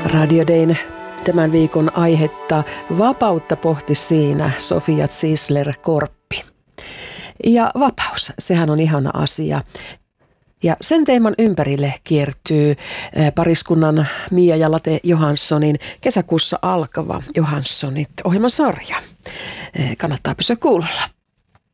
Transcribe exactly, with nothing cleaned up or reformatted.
Radio Dayn tämän viikon aihetta vapautta pohti siinä Sofia Zisler-Korppi. Ja vapaus, sehän on ihana asia. Ja sen teeman ympärille kiertyy pariskunnan Mia ja Late Johanssonin kesäkuussa alkava Johanssonit -ohjelmasarja. Kannattaa pysyä kuulolla.